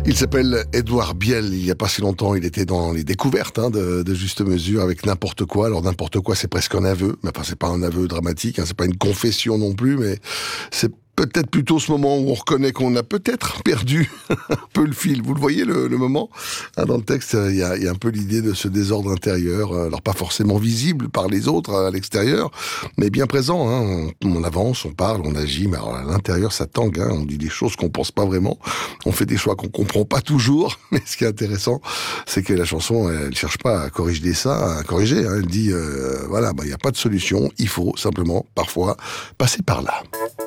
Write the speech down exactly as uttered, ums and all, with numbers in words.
Il s'appelle Édouard Biel. Il n'y a pas si longtemps, il était dans les découvertes hein, de, de Juste Mesure avec N'importe quoi. Alors N'importe quoi, c'est presque un aveu, mais enfin c'est pas un aveu dramatique, hein, c'est pas une confession non plus, mais c'est peut-être plutôt ce moment où on reconnaît qu'on a peut-être perdu un peu le fil. Vous le voyez, le, le moment hein, dans le texte, il y a, y a un peu l'idée de ce désordre intérieur, alors pas forcément visible par les autres à l'extérieur, mais bien présent. Hein. On, on avance, on parle, on agit, mais alors à l'intérieur, ça tangue. Hein. On dit des choses qu'on pense pas vraiment. On fait des choix qu'on comprend pas toujours. Mais ce qui est intéressant, c'est que la chanson, elle cherche pas à corriger ça, à corriger. Hein. Elle dit, euh, voilà, bah, il n'y a pas de solution. Il faut simplement, parfois, passer par là.